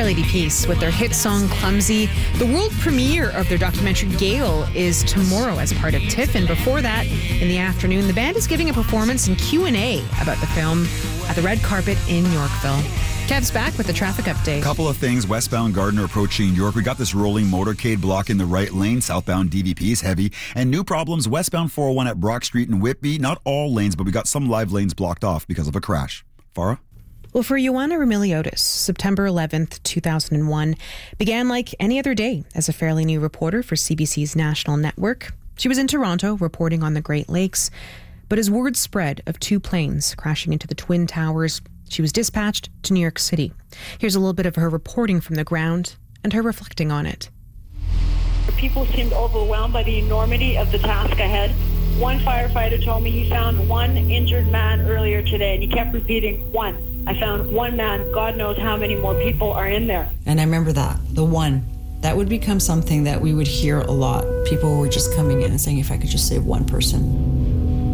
Lady Peace with their hit song Clumsy. The world premiere of their documentary Gale is tomorrow as part of TIFF. And before that, in the afternoon, the band is giving a performance and Q&A about the film at the red carpet in Yorkville. Kev's back with the traffic update. Couple of things. Westbound Gardiner approaching York. We got this rolling motorcade blocking the right lane. Southbound DVP is heavy. And new problems. Westbound 401 at Brock Street and Whitby. Not all lanes, but we got some live lanes blocked off because of a crash. Farah? Well, for Ioana Remiliotis, September 11th, 2001 began like any other day as a fairly new reporter for CBC's national network. She was in Toronto reporting on the Great Lakes. But as word spread of two planes crashing into the Twin Towers, she was dispatched to New York City. Here's a little bit of her reporting from the ground and her reflecting on it. People seemed overwhelmed by the enormity of the task ahead. One firefighter told me he found one injured man earlier today, and he kept repeating, one. I found one man. God knows how many more people are in there. And I remember that, the one. That would become something that we would hear a lot. People were just coming in and saying, if I could just save one person.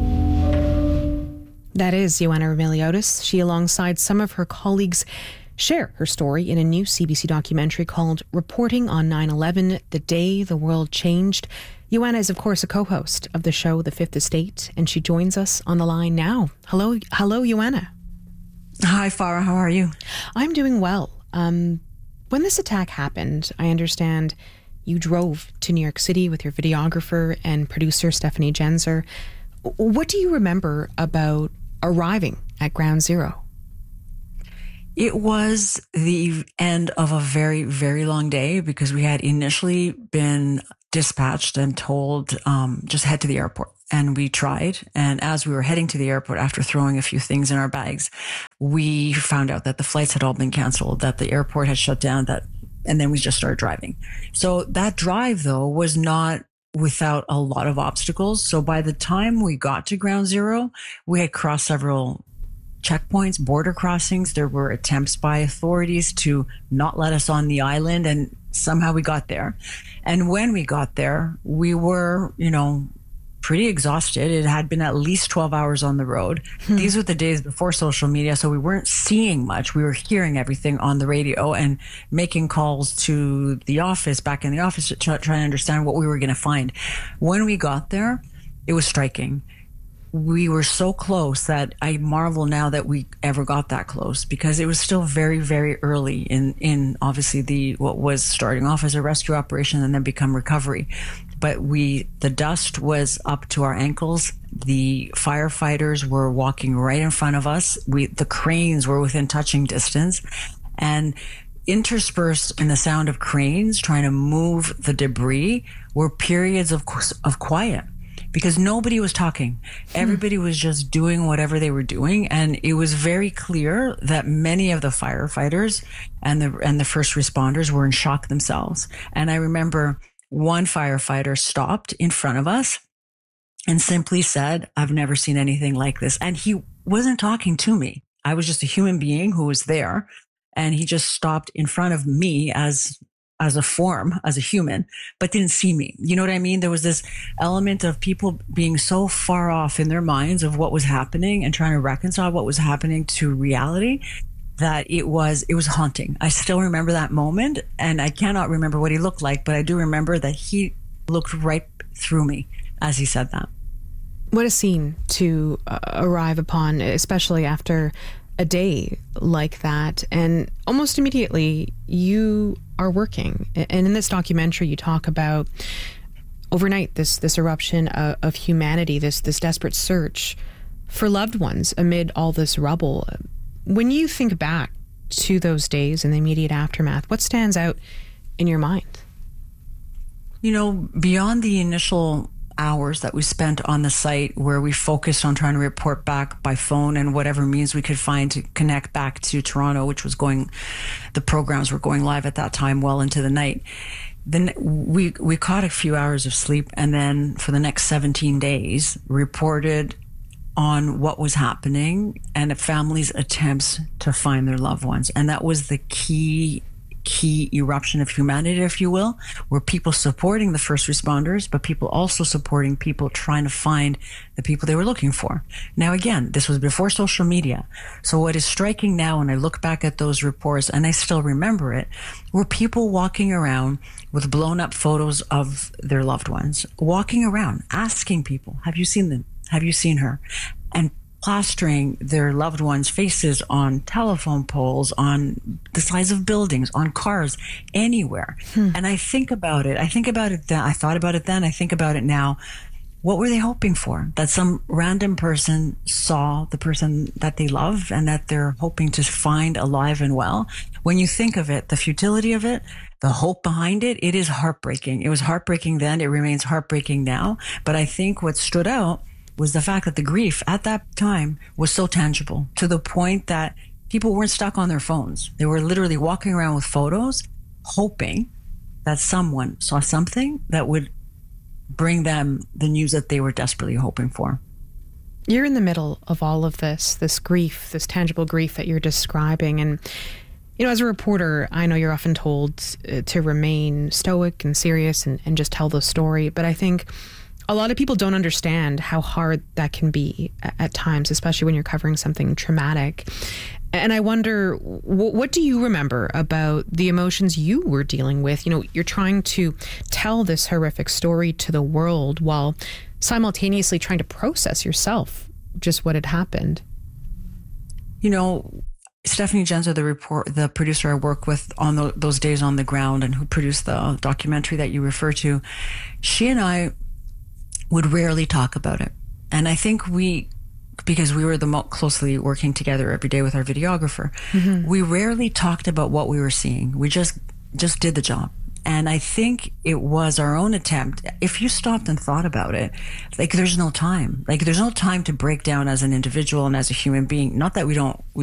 That is Ioana Remiliotis. She, alongside some of her colleagues, share her story in a new CBC documentary called Reporting on 9/11, The Day the World Changed. Ioana is, of course, a co-host of the show The Fifth Estate, and she joins us on the line now. Hello, Ioana. Hi, Farah. How are you? I'm doing well. When this attack happened, I understand you drove to New York City with your videographer and producer, Stephanie Genzer. What do you remember about arriving at Ground Zero? It was the end of a very, very long day because we had initially been dispatched and told, just head to the airport. And we tried. And as we were heading to the airport, after throwing a few things in our bags, we found out that the flights had all been canceled, that the airport had shut down, and then we just started driving. So that drive, though, was not without a lot of obstacles. So by the time we got to Ground Zero, we had crossed several checkpoints, border crossings. There were attempts by authorities to not let us on the island, and somehow we got there. And when we got there, we were, pretty exhausted. It had been at least 12 hours on the road. These were the days before social media, so we weren't seeing much. We were hearing everything on the radio and making calls to the office, back in the office, to try to understand what we were going to find. When we got there, it was striking. We were so close that I marvel now that we ever got that close, because it was still very, very early in obviously what was starting off as a rescue operation and then become recovery. But the dust was up to our ankles. The firefighters were walking right in front of us. The cranes were within touching distance, and interspersed in the sound of cranes trying to move the debris were periods of quiet, because nobody was talking. Everybody was just doing whatever they were doing. And it was very clear that many of the firefighters and the first responders were in shock themselves. And I remember one firefighter stopped in front of us and simply said, "I've never seen anything like this." And he wasn't talking to me. I was just a human being who was there. And he just stopped in front of me as a form, as a human, but didn't see me. You know what I mean? There was this element of people being so far off in their minds of what was happening and trying to reconcile what was happening to reality, that it was haunting. I still remember that moment, and I cannot remember what he looked like, but I do remember that he looked right through me as he said that. What a scene to arrive upon, especially after a day like that. And almost immediately you are working. And in this documentary, you talk about overnight, this eruption of humanity, this desperate search for loved ones amid all this rubble. When you think back to those days and the immediate aftermath, what stands out in your mind? Beyond the initial hours that we spent on the site, where we focused on trying to report back by phone and whatever means we could find to connect back to Toronto, which was the programs were going live at that time well into the night. Then we caught a few hours of sleep, and then for the next 17 days reported on what was happening and a family's attempts to find their loved ones. And that was the key key eruption of humanity, if you will, were people supporting the first responders, but people also supporting people trying to find the people they were looking for. Now, again, this was before social media. So what is striking now, when I look back at those reports, and I still remember it, were people walking around with blown up photos of their loved ones, walking around, asking people, have you seen them? Have you seen her? And plastering their loved ones' faces on telephone poles, on the sides of buildings, on cars, anywhere. And I think about it. I think about it then. I thought about it then. I think about it now. What were they hoping for? That some random person saw the person that they love and that they're hoping to find alive and well. When you think of it, the futility of it, the hope behind it, it is heartbreaking. It was heartbreaking then. It remains heartbreaking now. But I think what stood out was the fact that the grief at that time was so tangible, to the point that people weren't stuck on their phones. They were literally walking around with photos, hoping that someone saw something that would bring them the news that they were desperately hoping for. You're in the middle of all of this grief, this tangible grief that you're describing. And, you know, as a reporter, I know you're often told to remain stoic and serious and just tell the story. But I think a lot of people don't understand how hard that can be at times, especially when you're covering something traumatic. And I wonder, what do you remember about the emotions you were dealing with? You know, you're trying to tell this horrific story to the world while simultaneously trying to process yourself just what had happened. You know, Stephanie Genza, the producer I worked with on those days on the ground and who produced the documentary that you refer to, she and I would rarely talk about it. And I think because we were the most closely working together every day with our videographer, we rarely talked about what we were seeing. We just did the job. And I think it was our own attempt. If you stopped and thought about it, like there's no time. Like there's no time to break down as an individual and as a human being. Not that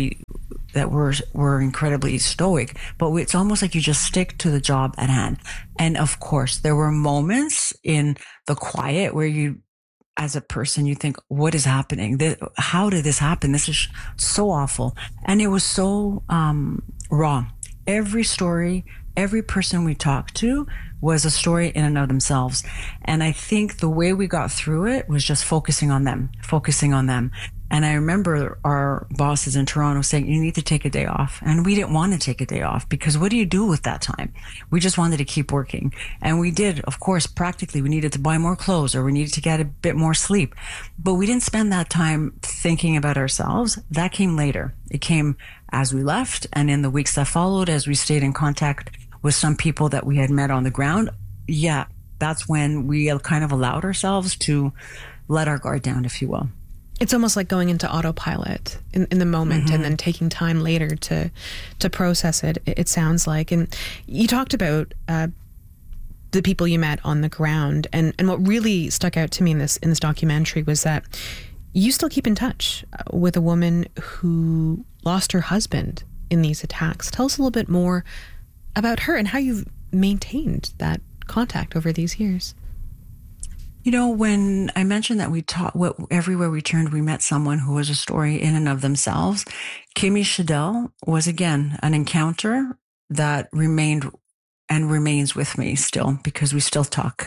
we're incredibly stoic, but it's almost like you just stick to the job at hand. And of course, there were moments in the quiet where you, as a person, you think, what is happening? How did this happen? This is so awful. And it was so raw. Every story, every person we talked to was a story in and of themselves. And I think the way we got through it was just focusing on them. And I remember our bosses in Toronto saying, you need to take a day off. And we didn't want to take a day off because what do you do with that time? We just wanted to keep working. And we did, of course, practically. We needed to buy more clothes or we needed to get a bit more sleep. But we didn't spend that time thinking about ourselves. That came later. It came as we left and in the weeks that followed, as we stayed in contact with some people that we had met on the ground. Yeah, that's when we kind of allowed ourselves to let our guard down, if you will. It's almost like going into autopilot in the moment and then taking time later to process it, it sounds like. And you talked about the people you met on the ground. And what really stuck out to me in this documentary was that you still keep in touch with a woman who lost her husband in these attacks. Tell us a little bit more about her and how you've maintained that contact over these years. You know, when I mentioned that we taught everywhere we turned, we met someone who was a story in and of themselves. Kimmy Shadell was, again, an encounter that remained and remains with me still because we still talk.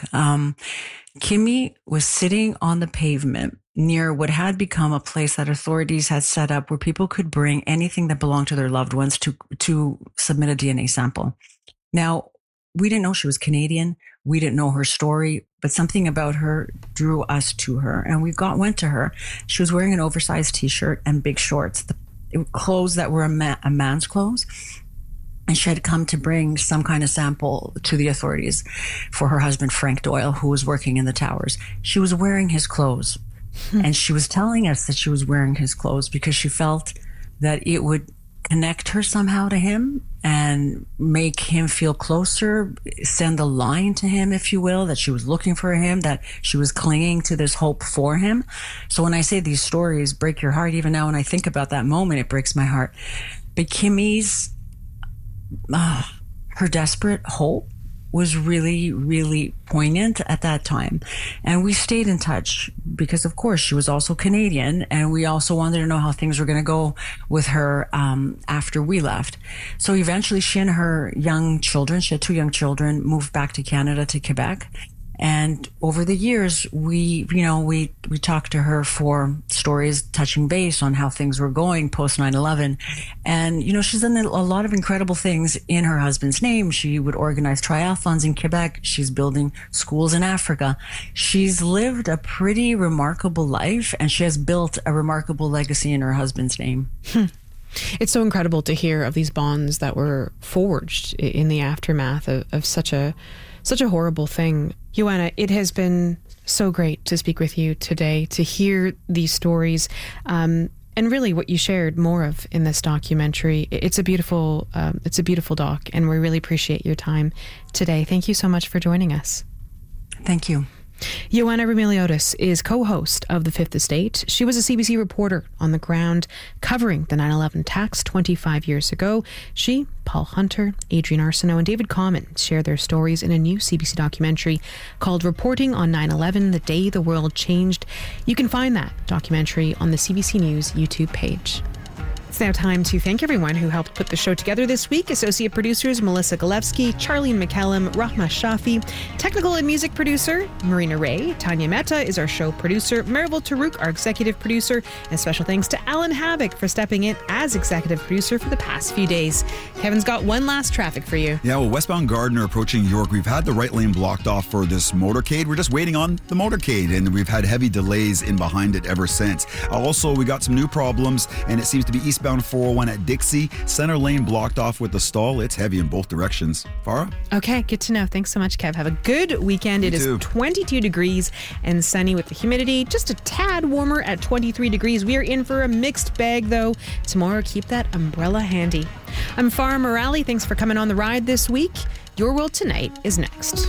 Kimmy was sitting on the pavement near what had become a place that authorities had set up where people could bring anything that belonged to their loved ones to submit a DNA sample. Now, we didn't know she was Canadian. We didn't know her story, but something about her drew us to her. And we went to her. She was wearing an oversized t-shirt and big shorts, clothes that were a man's clothes. And she had come to bring some kind of sample to the authorities for her husband, Frank Doyle, who was working in the towers. She was wearing his clothes. And she was telling us that she was wearing his clothes because she felt that it would connect her somehow to him and make him feel closer, send a line to him, if you will, that she was looking for him, that she was clinging to this hope for him. So when I say these stories break your heart, even now when I think about that moment, it breaks my heart. But Kimmy's, her desperate hope was really, really poignant at that time. And we stayed in touch because, of course, she was also Canadian, and we also wanted to know how things were going to go with her after we left. So eventually she and her young children, she had 2 young children, moved back to Canada, to Quebec. And over the years, we talked to her for stories touching base on how things were going post 9/11. And, she's done a lot of incredible things in her husband's name. She would organize triathlons in Quebec. She's building schools in Africa. She's lived a pretty remarkable life, and she has built a remarkable legacy in her husband's name. It's so incredible to hear of these bonds that were forged in the aftermath of such a horrible thing. Joanna, it has been so great to speak with you today, to hear these stories, and really what you shared more of in this documentary. It's a beautiful doc, and we really appreciate your time today. Thank you so much for joining us. Thank you. Joanna Roumeliotis is co-host of The Fifth Estate. She was a CBC reporter on the ground covering the 9/11 attacks 25 years ago. She, Paul Hunter, Adrienne Arsenault, and David Common share their stories in a new CBC documentary called Reporting on 9/11, The Day the World Changed. You can find that documentary on the CBC News YouTube page. It's now time to thank everyone who helped put the show together this week. Associate producers Melissa Galevsky, Charlene McCallum, Rahma Shafi, technical and music producer Marina Ray. Tanya Mehta is our show producer. Maribel Tarouk, our executive producer. And special thanks to Alan Havoc for stepping in as executive producer for the past few days. Kevin's got one last traffic for you. Yeah, well, westbound Gardiner approaching York, we've had the right lane blocked off for this motorcade. We're just waiting on the motorcade, and we've had heavy delays in behind it ever since. Also, we got some new problems, and it seems to be eastbound 401 at Dixie. Center lane blocked off with the stall. It's heavy in both directions. Farah? Okay, good to know. Thanks so much, Kev. Have a good weekend. It is 22 degrees and sunny with the humidity. Just a tad warmer at 23 degrees. We are in for a mixed bag, though. Tomorrow, keep that umbrella handy. I'm Farah Morali. Thanks for coming on the ride this week. Your World Tonight is next.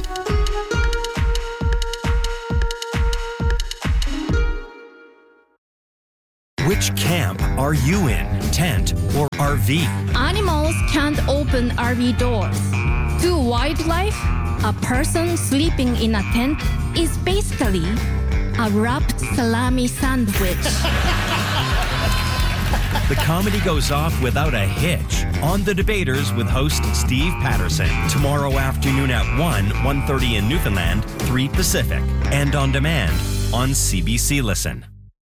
Which camp are you in? Tent or RV? Animals can't open RV doors. To wildlife, a person sleeping in a tent is basically a wrapped salami sandwich. The comedy goes off without a hitch on The Debaters with host Steve Patterson. Tomorrow afternoon at 1:30 in Newfoundland, 3 Pacific. And on demand on CBC Listen.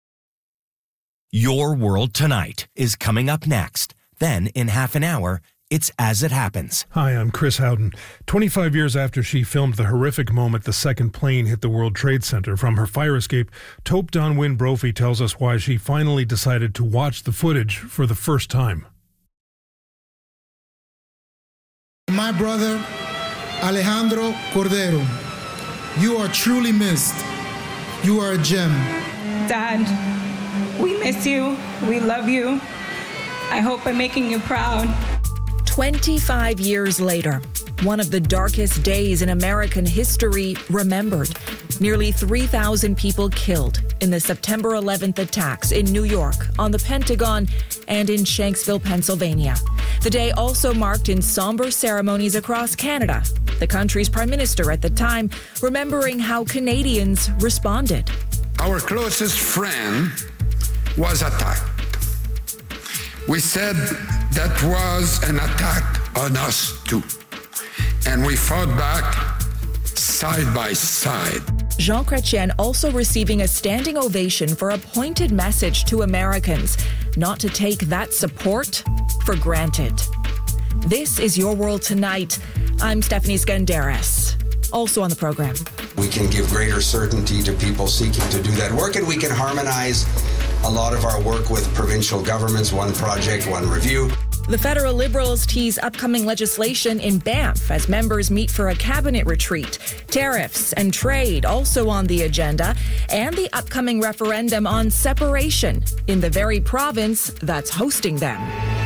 Your World Tonight is coming up next. Then, in half an hour, it's As It Happens. Hi, I'm Chris Howden. 25 years after she filmed the horrific moment the second plane hit the World Trade Center from her fire escape, Taupe Donwyn Brophy tells us why she finally decided to watch the footage for the first time. My brother, Alejandro Cordero, you are truly missed. You are a gem. Dad, we miss you. We love you. I hope I'm making you proud. 25 years later, one of the darkest days in American history remembered. Nearly 3,000 people killed in the September 11th attacks in New York, on the Pentagon, and in Shanksville, Pennsylvania. The day also marked in somber ceremonies across Canada. The country's prime minister at the time remembering how Canadians responded. Our closest friend was attacked. We said that was an attack on us too. And we fought back side by side. Jean Chrétien also receiving a standing ovation for a pointed message to Americans not to take that support for granted. This is Your World Tonight. I'm Stephanie Skandaris. Also on the program. We can give greater certainty to people seeking to do that work, and we can harmonize a lot of our work with provincial governments, one project, one review. The federal Liberals tease upcoming legislation in Banff as members meet for a cabinet retreat. Tariffs and trade also on the agenda, and the upcoming referendum on separation in the very province that's hosting them.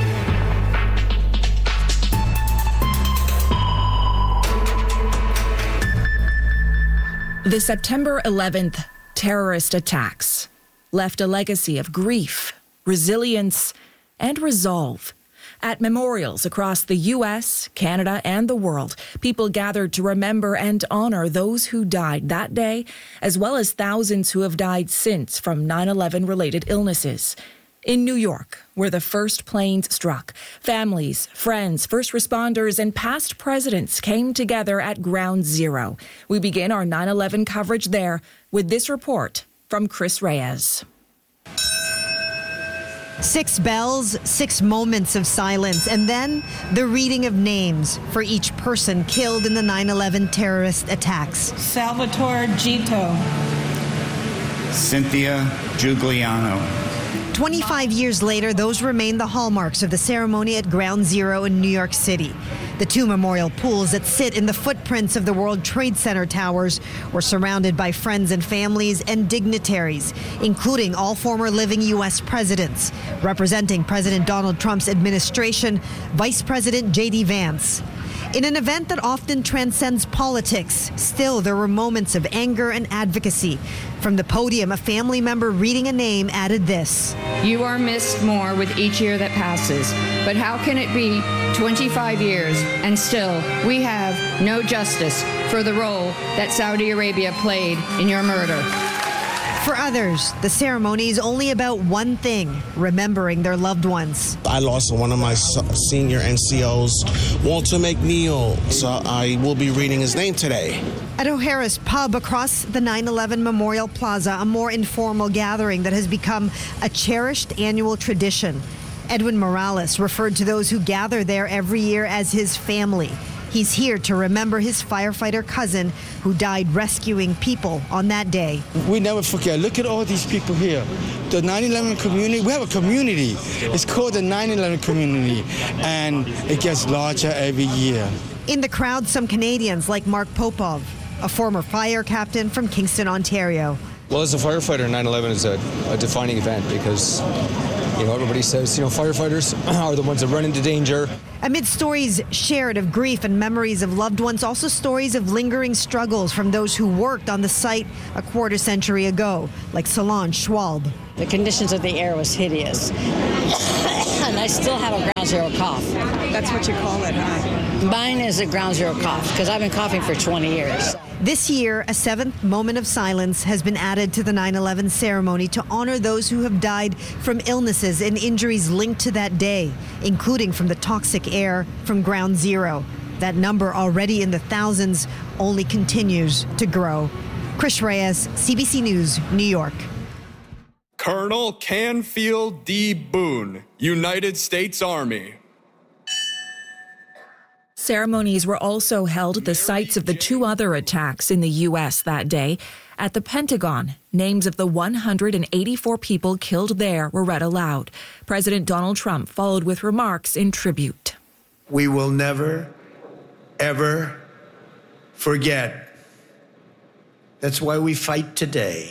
The September 11th terrorist attacks left a legacy of grief, resilience, and resolve. At memorials across the U.S., Canada, and the world, people gathered to remember and honor those who died that day, as well as thousands who have died since from 9/11-related illnesses. In New York, where the first planes struck, families, friends, first responders, and past presidents came together at Ground Zero. We begin our 9/11 coverage there with this report from Chris Reyes. 6 bells, 6 moments of silence, and then the reading of names for each person killed in the 9/11 terrorist attacks. Salvatore Gito. Cynthia Giuliano. 25 years later, those remain the hallmarks of the ceremony at Ground Zero in New York City. The 2 memorial pools that sit in the footprints of the World Trade Center towers were surrounded by friends and families and dignitaries, including all former living U.S. presidents. Representing President Donald Trump's administration, Vice President J.D. Vance. In an event that often transcends politics, still there were moments of anger and advocacy. From the podium, a family member reading a name added this. You are missed more with each year that passes, but how can it be 25 years and still we have no justice for the role that Saudi Arabia played in your murder? For others, the ceremony is only about one thing, remembering their loved ones. I lost one of my senior NCOs, Walter McNeil, so I will be reading his name today. At O'Hara's Pub across the 9/11 Memorial Plaza, a more informal gathering that has become a cherished annual tradition. Edwin Morales referred to those who gather there every year as his family. He's here to remember his firefighter cousin who died rescuing people on that day. We never forget. Look at all these people here. The 9/11 community, we have a community. It's called the 9/11 community, and it gets larger every year. In the crowd, some Canadians like Mark Popov, a former fire captain from Kingston, Ontario. Well, as a firefighter, 9/11 is a defining event because everybody says, firefighters are the ones that run into danger. Amid stories shared of grief and memories of loved ones, also stories of lingering struggles from those who worked on the site a quarter century ago, like Solange Schwalb. The conditions of the air was hideous. And I still have a ground zero cough. That's what you call it, huh? Mine is a ground zero cough because I've been coughing for 20 years. This year, a 7th moment of silence has been added to the 9/11 ceremony to honor those who have died from illnesses and injuries linked to that day, including from the toxic air from Ground Zero. That number, already in the thousands, only continues to grow. Chris Reyes, CBC News, New York. Colonel Canfield D. Boone, United States Army. Ceremonies were also held at the sites of the 2 other attacks in the U.S. that day. At the Pentagon, names of the 184 people killed there were read aloud. President Donald Trump followed with remarks in tribute. We will never, ever forget. That's why we fight today.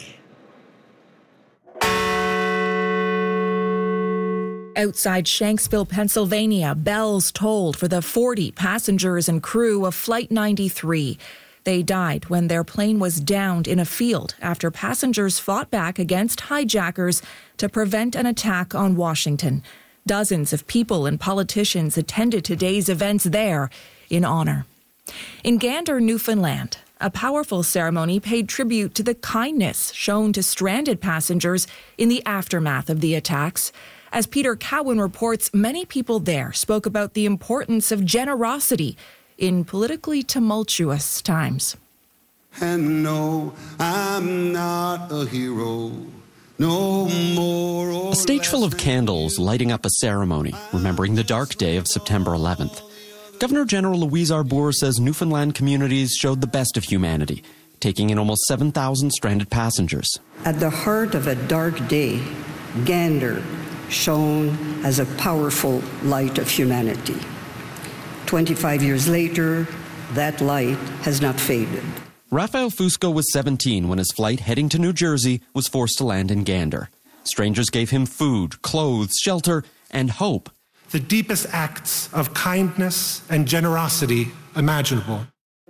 Outside Shanksville, Pennsylvania, bells tolled for the 40 passengers and crew of Flight 93. They died when their plane was downed in a field after passengers fought back against hijackers to prevent an attack on Washington. Dozens of people and politicians attended today's events there in honor. In Gander, Newfoundland, a powerful ceremony paid tribute to the kindness shown to stranded passengers in the aftermath of the attacks. As Peter Cowan reports, many people there spoke about the importance of generosity in politically tumultuous times. And no, I'm not a hero. No more. A stage full of candles lighting up a ceremony, remembering the dark day of September 11th. Governor General Louise Arbour says Newfoundland communities showed the best of humanity, taking in almost 7,000 stranded passengers. At the heart of a dark day, Gander shone as a powerful light of humanity. 25 years later, that light has not faded. Rafael Fusco was 17 when his flight heading to New Jersey was forced to land in Gander. Strangers gave him food, clothes, shelter, and hope. The deepest acts of kindness and generosity imaginable.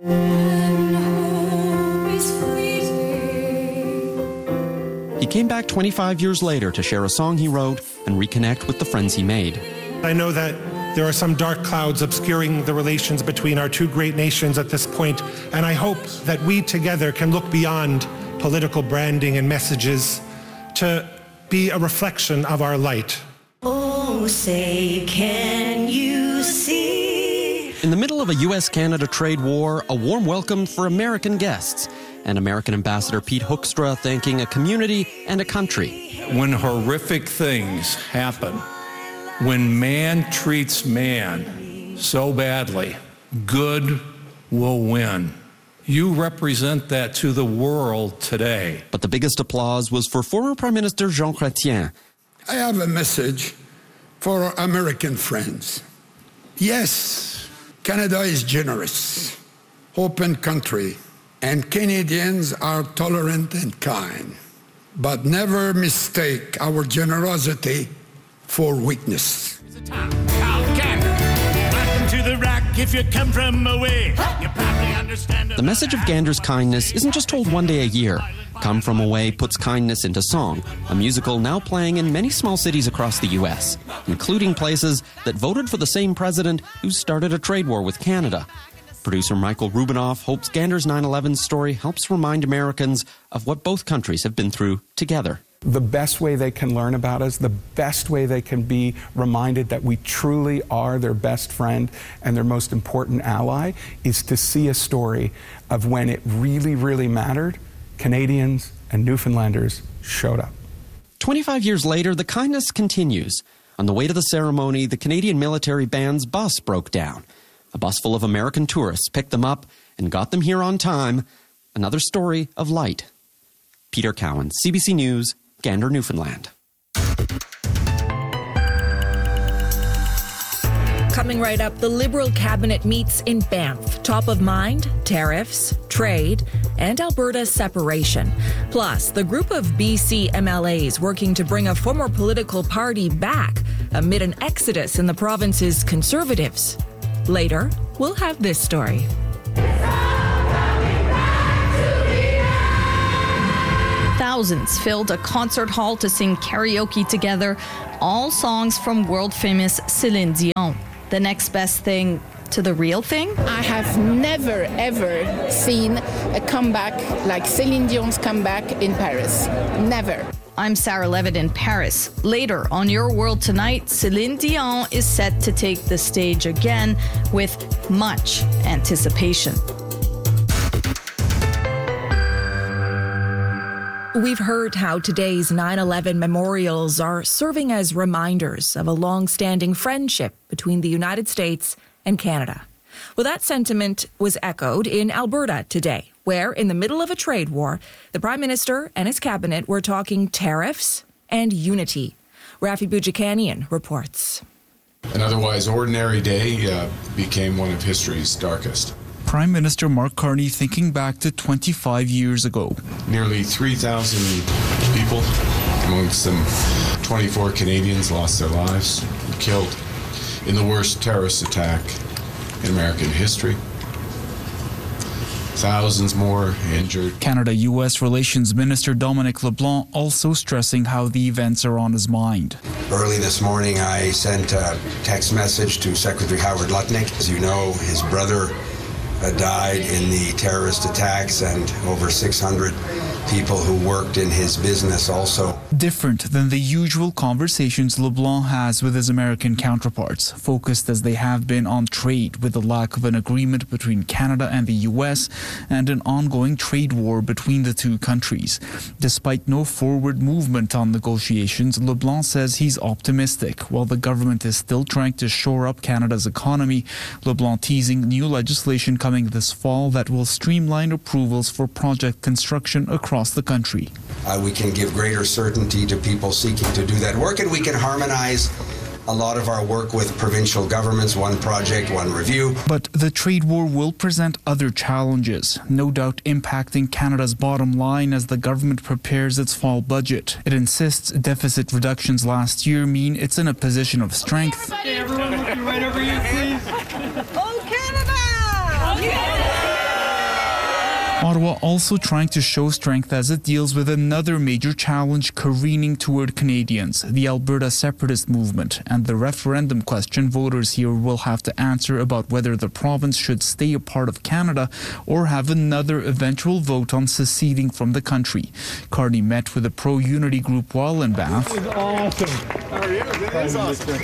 He came back 25 years later to share a song he wrote and reconnect with the friends he made. I know that there are some dark clouds obscuring the relations between our two great nations at this point, and I hope that we together can look beyond political branding and messages to be a reflection of our light. Oh, say, can you see? In the middle of a U.S.-Canada trade war, a warm welcome for American guests, and American Ambassador Pete Hoekstra thanking a community and a country. When horrific things happen, when man treats man so badly, good will win. You represent that to the world today. But the biggest applause was for former Prime Minister Jean Chrétien. I have a message for our American friends. Yes, Canada is generous, open country, and Canadians are tolerant and kind. But never mistake our generosity for weakness. The message of Gander's kindness isn't just told one day a year. Come From Away puts kindness into song, a musical now playing in many small cities across the U.S., including places that voted for the same president who started a trade war with Canada. Producer Michael Rubinoff hopes Gander's 9/11 story helps remind Americans of what both countries have been through together. The best way they can learn about us, the best way they can be reminded that we truly are their best friend and their most important ally, is to see a story of when it really, really mattered, Canadians and Newfoundlanders showed up. 25 years later, the kindness continues. On the way to the ceremony, the Canadian military band's bus broke down. A bus full of American tourists picked them up and got them here on time. Another story of light. Peter Cowan, CBC News, Gander, Newfoundland. Coming right up, the Liberal cabinet meets in Banff. Top of mind, tariffs, trade, and Alberta separation. Plus, the group of BC MLAs working to bring a former political party back amid an exodus in the province's Conservatives. Later, we'll have this story. Thousands filled a concert hall to sing karaoke together, all songs from world-famous Céline Dion. The next best thing to the real thing? I have never, ever seen a comeback like Céline Dion's comeback in Paris. Never. I'm Sarah Levitt in Paris. Later on Your World Tonight, Céline Dion is set to take the stage again with much anticipation. We've heard how today's 9/11 memorials are serving as reminders of a long-standing friendship between the United States and Canada. Well, that sentiment was echoed in Alberta today, where, in the middle of a trade war, the Prime Minister and his cabinet were talking tariffs and unity. Rafi Boudjikanian reports. An otherwise ordinary day became one of history's darkest. Prime Minister Mark Carney thinking back to 25 years ago. Nearly 3,000 people, amongst them 24 Canadians, lost their lives, killed in the worst terrorist attack in American history. Thousands more injured. Canada-U.S. Relations Minister Dominic LeBlanc also stressing how the events are on his mind. Early this morning, I sent a text message to Secretary Howard Lutnick. As you know, his brother died in the terrorist attacks, and over 600 people who worked in his business also. Different than the usual conversations LeBlanc has with his American counterparts, focused as they have been on trade, with the lack of an agreement between Canada and the US and an ongoing trade war between the two countries. Despite no forward movement on negotiations, LeBlanc says he's optimistic. While the government is still trying to shore up Canada's economy, LeBlanc teasing new legislation coming this fall that will streamline approvals for project construction across the country. We can give greater certainty to people seeking to do that work, and we can harmonize a lot of our work with provincial governments, one project, one review. But the trade war will present other challenges, no doubt impacting Canada's bottom line as the government prepares its fall budget. It insists deficit reductions last year mean it's in a position of strength. Okay, everyone, look right over you, please. Oh, Canada! Ottawa also trying to show strength as it deals with another major challenge careening toward Canadians, the Alberta separatist movement, and the referendum question voters here will have to answer about whether the province should stay a part of Canada or have another eventual vote on seceding from the country. Carney met with a pro-unity group while in Banff. This is awesome. How are you? It is awesome.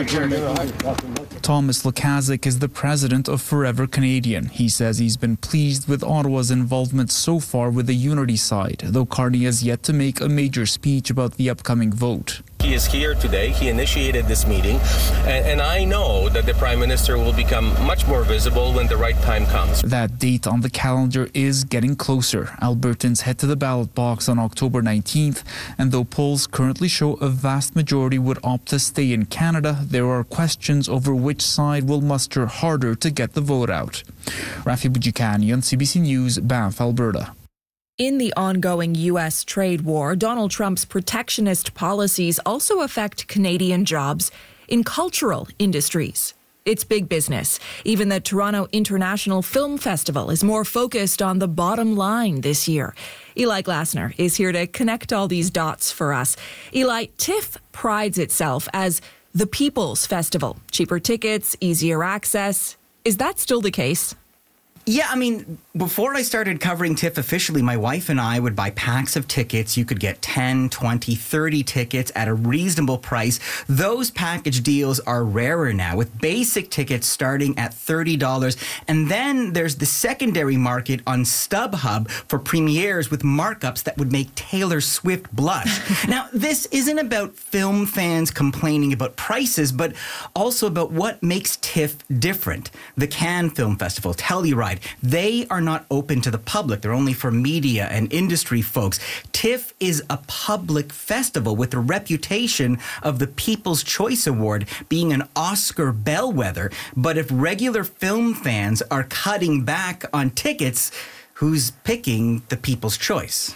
Thomas Lukaszuk is the president of Forever Canadian. He says he's been pleased with Ottawa's involvement so far with the unity side, though Carney has yet to make a major speech about the upcoming vote. He is here today. He initiated this meeting, and I know that the Prime Minister will become much more visible when the right time comes. That date on the calendar is getting closer. Albertans head to the ballot box on October 19th, and though polls currently show a vast majority would opt to stay in Canada, there are questions over which side will muster harder to get the vote out. Rafi Boudjikanian, CBC News, Banff, Alberta. In the ongoing U.S. trade war, Donald Trump's protectionist policies also affect Canadian jobs in cultural industries. It's big business. Even the Toronto International Film Festival is more focused on the bottom line this year. Eli Glasner is here to connect all these dots for us. Eli, TIFF prides itself as the People's Festival. Cheaper tickets, easier access. Is that still the case? Yeah, I mean, before I started covering TIFF officially, my wife and I would buy packs of tickets. You could get 10, 20, 30 tickets at a reasonable price. Those package deals are rarer now, with basic tickets starting at $30. And then there's the secondary market on StubHub for premieres with markups that would make Taylor Swift blush. Now, this isn't about film fans complaining about prices, but also about what makes TIFF different. The Cannes Film Festival, Telluride, they are not open to the public. They're only for media and industry folks. TIFF is a public festival with a reputation of the People's Choice Award being an Oscar bellwether. But if regular film fans are cutting back on tickets, who's picking the People's Choice?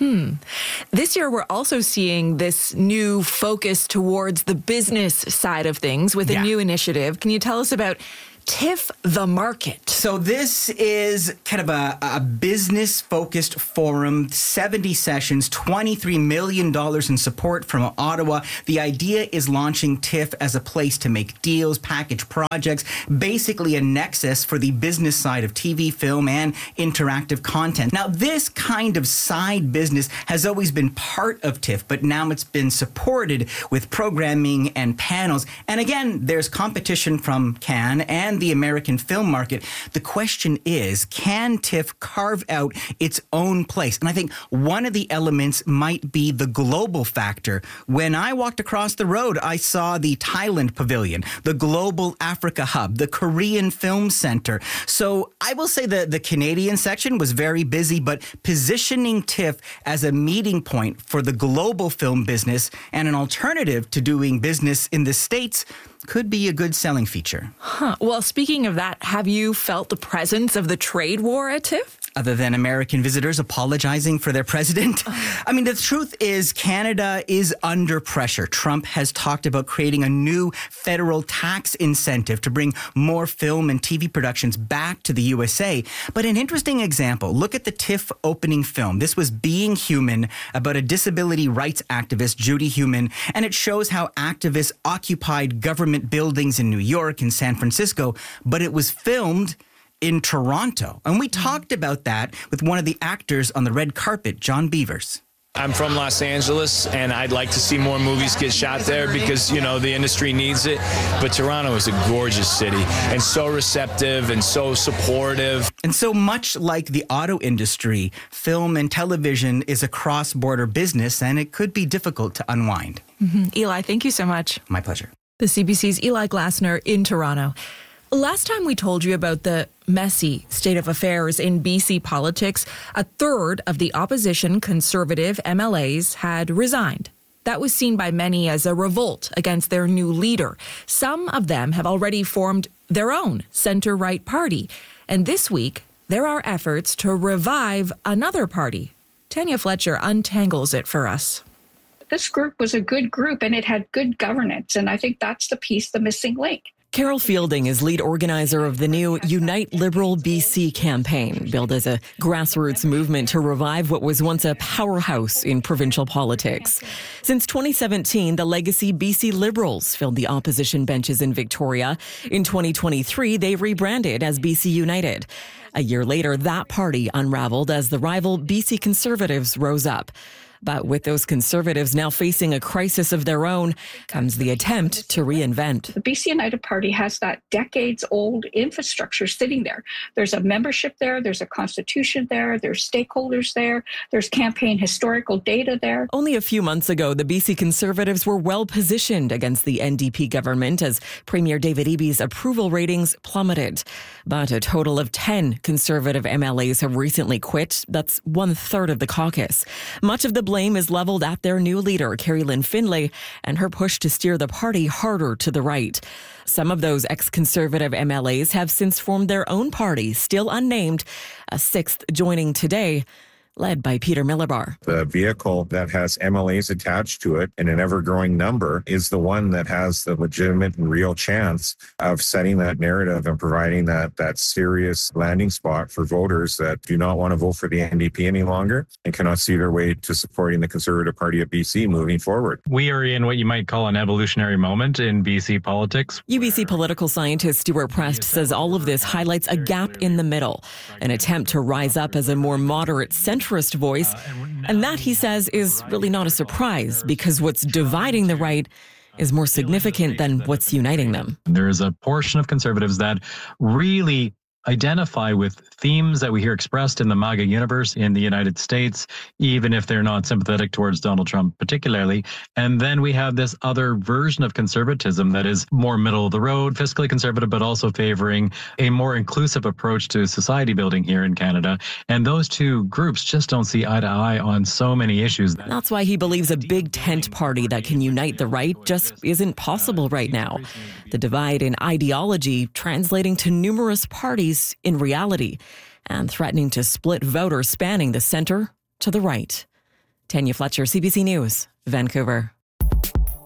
This year, we're also seeing this new focus towards the business side of things with a new initiative. Can you tell us about TIFF the Market? So this is kind of a business-focused forum, 70 sessions, $23 million in support from Ottawa. The idea is launching TIFF as a place to make deals, package projects, basically a nexus for the business side of TV, film, and interactive content. Now, this kind of side business has always been part of TIFF, but now it's been supported with programming and panels. And again, there's competition from Cannes and the American film market. The question is, can TIFF carve out its own place? And I think one of the elements might be the global factor. When I walked across the road, I saw the Thailand Pavilion, the Global Africa Hub, the Korean Film Center. So I will say that the Canadian section was very busy, but positioning TIFF as a meeting point for the global film business and an alternative to doing business in the States could be a good selling feature. Well, speaking of that, have you felt the presence of the trade war at TIFF? Other than American visitors apologizing for their president? I mean, the truth is Canada is under pressure. Trump has talked about creating a new federal tax incentive to bring more film and TV productions back to the USA. But an interesting example, look at the TIFF opening film. This was Being Human, about a disability rights activist, Judy Heumann, and it shows how activists occupied government buildings in New York and San Francisco, but it was filmed in Toronto. And we talked about that with one of the actors on the red carpet, John Beavers. I'm from Los Angeles, and I'd like to see more movies get shot there because, you know, the industry needs it. But Toronto is a gorgeous city and so receptive and so supportive. And so much like the auto industry, film and television is a cross-border business, and it could be difficult to unwind. Eli, thank you so much. My pleasure. The CBC's Eli Glasner in Toronto. Last time we told you about the messy state of affairs in BC politics, a third of the opposition Conservative MLAs had resigned. That was seen by many as a revolt against their new leader. Some of them have already formed their own centre-right party. And this week, there are efforts to revive another party. Tanya Fletcher untangles it for us. This group was a good group and it had good governance. And I think that's the piece, the missing link. Carol Fielding is lead organizer of the new Unite Liberal BC campaign, billed as a grassroots movement to revive what was once a powerhouse in provincial politics. Since 2017, the legacy BC Liberals filled the opposition benches in Victoria. In 2023, they rebranded as BC United. A year later, that party unraveled as the rival BC Conservatives rose up. But with those Conservatives now facing a crisis of their own, comes the attempt to reinvent. The BC United Party has that decades-old infrastructure sitting there. There's a membership there, there's a constitution there, there's stakeholders there, there's campaign historical data there. Only a few months ago, the BC Conservatives were well positioned against the NDP government as Premier David Eby's approval ratings plummeted. But a total of 10 Conservative MLAs have recently quit. That's 1/3 of the caucus. Much of the blame is leveled at their new leader, Carrie Lynn Findlay, and her push to steer the party harder to the right. Some of those ex-Conservative MLAs have since formed their own party, still unnamed, a sixth joining today, led by Peter Millibar. The vehicle that has MLAs attached to it in an ever-growing number is the one that has the legitimate and real chance of setting that narrative and providing that serious landing spot for voters that do not want to vote for the NDP any longer and cannot see their way to supporting the Conservative Party of BC moving forward. We are in what you might call an evolutionary moment in BC politics. UBC political scientist Stuart Prest says all of this highlights a gap in the middle, an attempt to rise up as a more moderate centrist voice. And that, he says, is really not a surprise because what's dividing the right is more significant than what's uniting them. There is a portion of Conservatives that really identify with themes that we hear expressed in the MAGA universe in the United States, even if they're not sympathetic towards Donald Trump particularly. And then we have this other version of conservatism that is more middle of the road, fiscally conservative, but also favoring a more inclusive approach to society building here in Canada. And those two groups just don't see eye to eye on so many issues. That's why he believes a big tent party that can unite the right just isn't possible right now. The divide in ideology translating to numerous parties in reality and threatening to split voters spanning the center to the right. Tanya Fletcher, CBC News, Vancouver.